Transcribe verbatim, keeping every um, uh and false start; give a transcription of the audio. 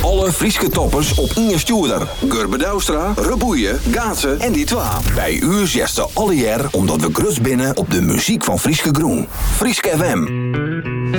Alle Frieske toppers op één stuurder. Gurbe Douwstra, Reboeien, Gaatsen en die twa. Bij u zesten alle jaar omdat we grus binnen op de muziek van Frieske Groen. Frieske F M.